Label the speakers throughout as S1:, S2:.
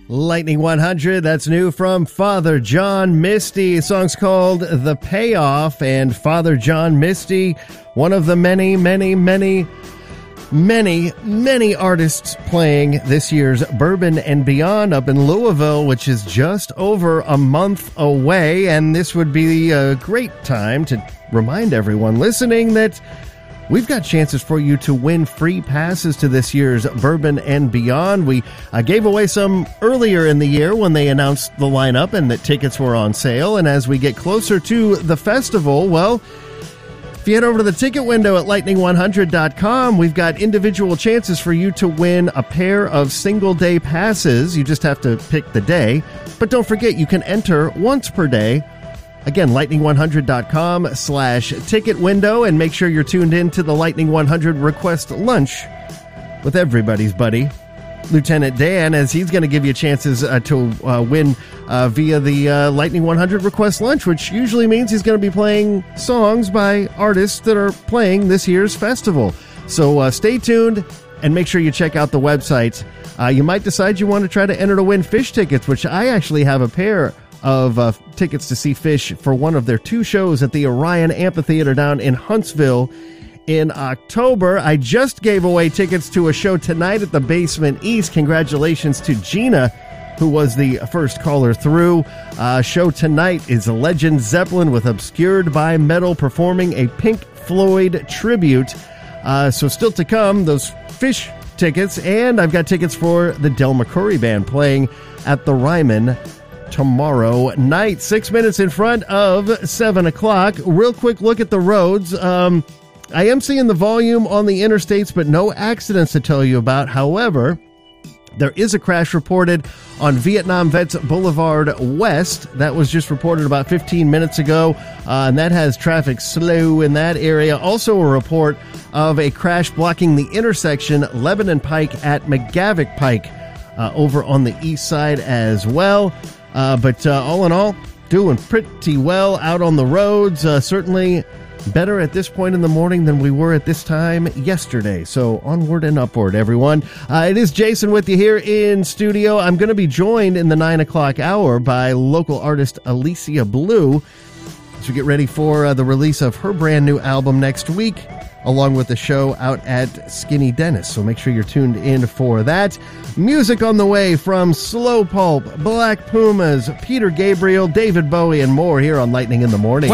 S1: Lightning 100, that's new from Father John Misty. The song's called The Payoff, and Father John Misty, one of the many artists playing this year's Bourbon and Beyond up in Louisville, which is just over a month away. And this would be a great time to remind everyone listening that we've got chances for you to win free passes to this year's Bourbon and Beyond. We gave away some earlier in the year when they announced the lineup and that tickets were on sale. And as we get closer to the festival, well, if you head over to the ticket window at lightning100.com, we've got individual chances for you to win a pair of single-day passes. You just have to pick the day. But don't forget, you can enter once per day. Again, lightning100.com/ticket window, and make sure you're tuned in to the Lightning 100 Request Lunch with everybody's buddy, Lieutenant Dan, as he's going to give you chances to win via the Lightning 100 Request Lunch, which usually means he's going to be playing songs by artists that are playing this year's festival. So stay tuned and make sure you check out the website. You might decide you want to try to enter to win Fish tickets, which I actually have a pair of tickets to see Fish for one of their two shows at the Orion Amphitheater down in Huntsville in October. I just gave away tickets to a show tonight at the Basement East. Congratulations to Gina, who was the first caller through. Show tonight is Led Zeppelin with Obscured by Metal performing a Pink Floyd tribute. So still to come, those Fish tickets, and I've got tickets for the Del McCoury Band playing at the Ryman tomorrow night. 6 minutes in front of 7 o'clock. Real quick look at the roads. I am seeing the volume on the interstates, but no accidents to tell you about. However, there is a crash reported on Vietnam Vets Boulevard West. That was just reported about 15 minutes ago, and that has traffic slow in that area. Also a report of a crash blocking the intersection Lebanon Pike at McGavick Pike over on the east side as well. But all in all, doing pretty well out on the roads. Certainly better at this point in the morning than we were at this time yesterday. So onward and upward, everyone. It is Jason with you here in studio. I'm going to be joined in the 9 o'clock hour by local artist Alicia Blue as we get ready for the release of her brand new album next week, along with the show out at Skinny Dennis. So make sure you're tuned in for that. Music on the way from Slow Pulp, Black Pumas, Peter Gabriel, David Bowie, and more here on Lightning in the Morning.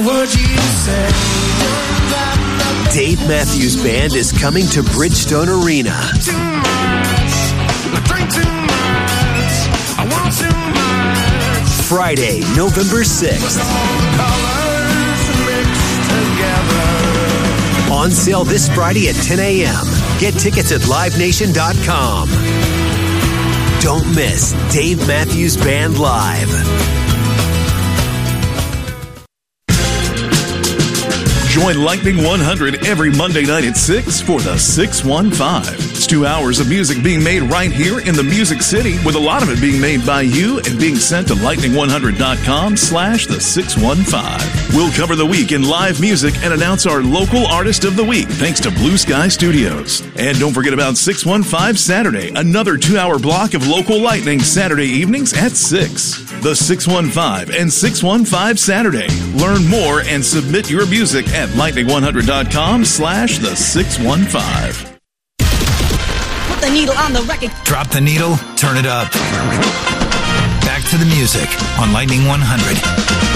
S2: Dave Matthews Band is coming to Bridgestone Arena.
S3: Too much. I drink too much. I want too much.
S2: Friday, November 6th. On sale this Friday at 10 a.m. Get tickets at livenation.com. Don't miss Dave Matthews Band Live.
S4: Join Lightning 100 every Monday night at 6 for the 615. It's 2 hours of music being made right here in the Music City, with a lot of it being made by you and being sent to lightning100.com/the615. We'll cover the week in live music and announce our local artist of the week, thanks to Blue Sky Studios. And don't forget about 615 Saturday, another 2-hour block of local lightning Saturday evenings at 6. The 615 and 615 Saturday. Learn more and submit your music at lightning100.com/the615.
S5: Put the needle on the record.
S6: Drop the needle, turn it up. Back to the music on Lightning 100.